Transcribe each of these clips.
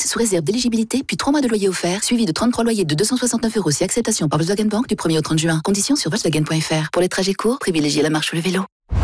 sous réserve d'éligibilité, puis 3 mois de loyer offert, suivi de 33 loyers de 269 € si acceptation par Volkswagen Bank du 1er au 30 juin. Conditions sur Volkswagen.fr. Pour les trajets courts, privilégiez la marche ou le vélo.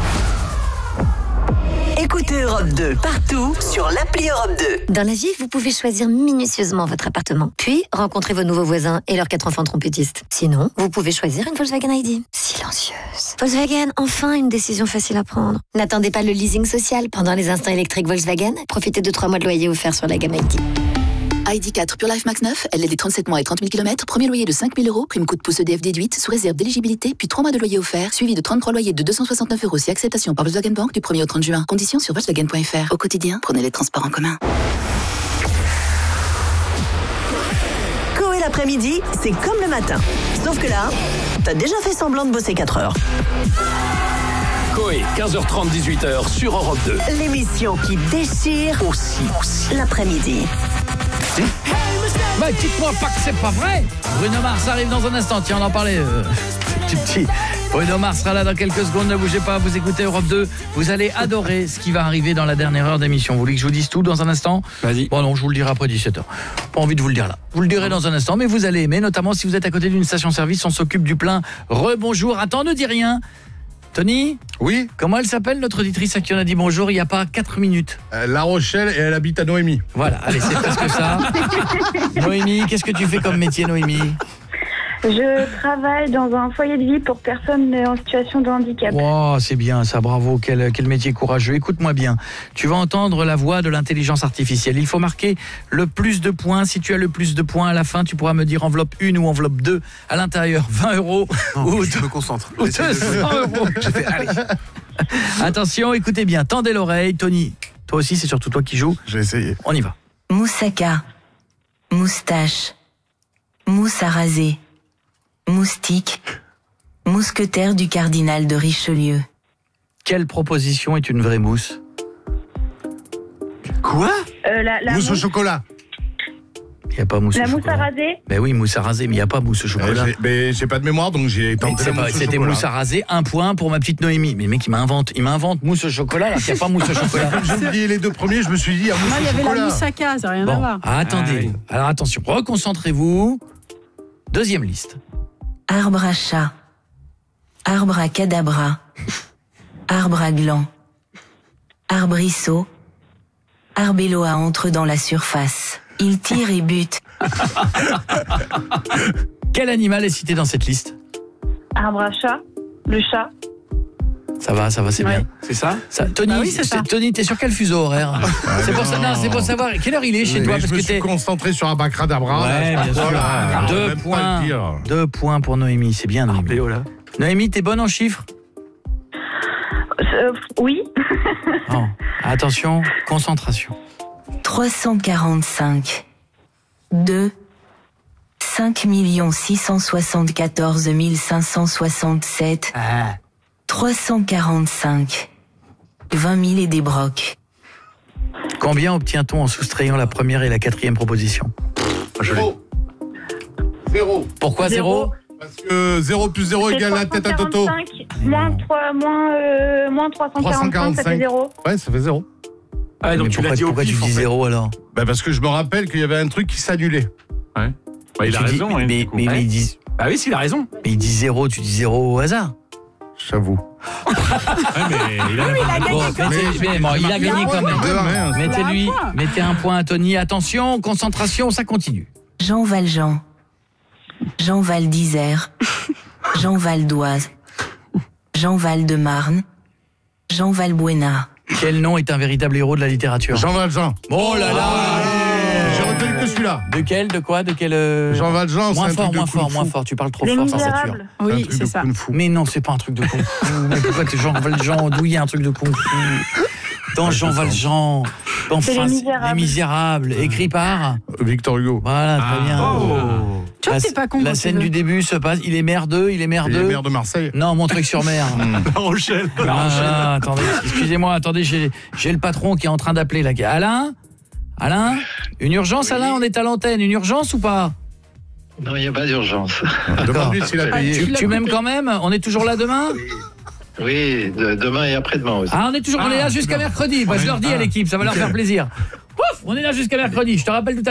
Écoutez Europe 2 partout sur l'appli Europe 2. Dans la vie, vous pouvez choisir minutieusement votre appartement, puis rencontrer vos nouveaux voisins et leurs 4 enfants trompettistes. Sinon, vous pouvez choisir une Volkswagen ID. Silencieuse. Volkswagen, enfin une décision facile à prendre. N'attendez pas le leasing social pendant les instants électriques Volkswagen. Profitez de 3 mois de loyer offerts sur la gamme ID. ID4 Pure Life Max 9, LLD 37 mois et 30 000 km, premier loyer de 5 000 €, prime coup de pouce EDF déduite, sous réserve d'éligibilité, puis 3 mois de loyer offert, suivi de 33 loyers de 269 € si acceptation par Volkswagen Bank du 1er au 30 juin. Conditions sur Volkswagen.fr. Au quotidien, prenez les transports en commun. Coé l'après-midi, c'est comme le matin. Sauf que là, t'as déjà fait semblant de bosser 4 heures. Coé, 15h30, 18h sur Europe 2. L'émission qui déchire aussi l'après-midi. Bah, dites-moi pas que c'est pas vrai. Bruno Mars arrive dans un instant. Tiens, on en parlait. Petit. Bruno Mars sera là dans quelques secondes. Ne bougez pas, vous écoutez Europe 2. Vous allez adorer ce qui va arriver dans la dernière heure d'émission. Vous voulez que je vous dise tout dans un instant ? Vas-y. Bon non, je vous le dirai après 17h. Pas envie de vous le dire là. Vous le direz dans un instant, mais vous allez aimer. Notamment si vous êtes à côté d'une station-service, on s'occupe du plein. Rebonjour. Attends, ne dis rien. Tony ? Oui. Comment elle s'appelle, notre auditrice à qui on a dit bonjour il n'y a pas 4 minutes ? La Rochelle, et elle habite à Noémie. Voilà, allez, c'est presque ça. Noémie, qu'est-ce que tu fais comme métier, Noémie ? Je travaille dans un foyer de vie pour personnes en situation de handicap. Oh, c'est bien ça, bravo, quel métier courageux. Écoute-moi bien, tu vas entendre la voix de l'intelligence artificielle. Il faut marquer le plus de points. Si tu as le plus de points, à la fin, tu pourras me dire enveloppe 1 ou enveloppe 2. À l'intérieur, 20 €. Non, je me concentre. Ou 200 €. J'ai fait, allez. Attention, écoutez bien, tendez l'oreille. Tony, toi aussi, c'est surtout toi qui joues. J'ai essayé. On y va. Moussaka, moustache, mousse à raser, moustique, mousquetaire du cardinal de Richelieu. Quelle proposition est une vraie mousse ? Quoi ? La Mousse au chocolat. Il n'y a pas mousse La au mousse chocolat. à raser. Ben oui, mousse à raser, mais il n'y a pas mousse au chocolat. Mais j'ai pas de mémoire, donc j'ai tenté la mousse au chocolat. C'était mousse à raser, 1 point pour ma petite Noémie. Mais le mec, il m'invente mousse au chocolat, alors qu'il n'y a pas mousse au chocolat. Comme j'ai oublié les 2 premiers, je me suis dit, mousse au chocolat. Il y avait la moussaka, ça n'a rien à Bon, voir. attendez. Alors attention, reconcentrez-vous. Deuxième liste. Arbre à chat, arbre à cadabra, arbre à gland, arbrisseau, arbelloa entre dans la surface. Il tire et bute. Quel animal est cité dans cette liste ? Arbre à chat. Le chat. Ça va, c'est bien. C'est ça ? Tony, oui, c'est ça. Tony, t'es sur quel fuseau horaire ? C'est pour ça, non, c'est pour savoir quelle heure il est chez toi, parce je me que suis concentré sur Abacadabra. Ouais, bien sûr. Voilà, 2 même pas points. le dire. 2 points pour Noémie, c'est bien Noémie. Noémie, t'es bonne en chiffres ? Oui. Oh, attention, concentration. 345, 2, 5 674 567, 345, 20 000 et des brocs. Combien obtient-on en soustrayant la première et la quatrième proposition ? Zéro. Pourquoi 0 ? Parce que 0 plus 0 égale la tête à Toto. Moins 345, ça fait 0. Ouais, ça fait 0. Ah, donc mais pourquoi tu dis 0 alors ? Bah parce que je me rappelle qu'il y avait un truc qui s'annulait. Ouais. Bah, il a raison. Mais ils disent... Ah oui, s'il a raison. Mais il dit 0, tu dis 0 au hasard. J'avoue. Mais il a il a gagné quand même. Demain, Mettez un point à Tony. Attention, concentration, ça continue. Jean Valjean, Jean Val d'Isère, Jean Val d'Oise, Jean Val de Marne, Jean Valbuena. Quel nom est un véritable héros de la littérature ? Jean Valjean. Oh là là. J'ai retenu que celui-là. De quel ? De quoi ? De quel Jean Valjean, moins c'est un truc de fort, kung-fu. moins fort. Tu parles trop Les fort, ça sature. Misérables. Oui, c'est ça. Mais non, c'est pas un truc de kung fu. Mais pourquoi t'es Jean Valjean ? D'où il y a un truc de kung fu ? Dans Jean Valjean. Enfin, Les Misérables. Écrit par Victor Hugo. Voilà, très bien. Tu vois que t'es pas con. La scène du début se passe. Il est merdeux. Il est maire de Marseille. Non, Montreuil-sur-Mer. La Rochelle. Attendez, excusez-moi, attendez, j'ai le patron qui est en train d'appeler là. Alain, une urgence, Alain, on est à l'antenne. Une urgence ou pas ? Non, il n'y a pas d'urgence. Demande-lui s'il a payé. Tu m'aimes quand même ? On est toujours là demain ? Oui, demain et après-demain aussi. Ah, on est là jusqu'à mercredi. Bah, je leur dis à l'équipe, ça va leur faire plaisir. Ouf, on est là jusqu'à mercredi. Je te rappelle tout à l'heure.